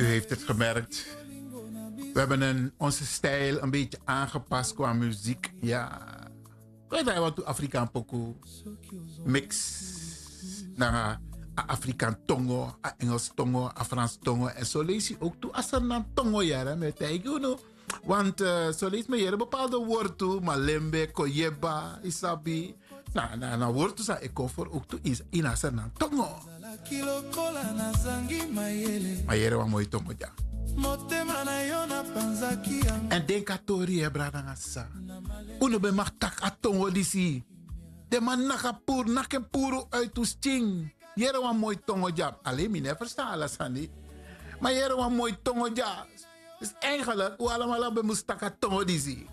U heeft het gemerkt. We hebben onze stijl een beetje aangepast qua muziek. Ja. Weet je wat Afrikaan pokoe mix. Na Afrikaan tongo, Engels tongo, Frans tongo. En zo lees je ook toe als er een tongo jaren met you. Want zo lees me hier bepaalde woorden toe. Malembe, koyeba, isabi. Nou, woorden zijn ik over ook toe in als er een tongo. Maar hier was mooi tongo ja. En denk aan Tori hè, bradangasa. Uno be mag tak a tongo disi. De man nakapur, nakempuru uit to sting. Hier was mooi tongo ja. Alleen mine verstaan alles aan die. Maar hier was mooi tongo ja. Dus eigenlijk, hoe allemaal be moest tak a tongo disi.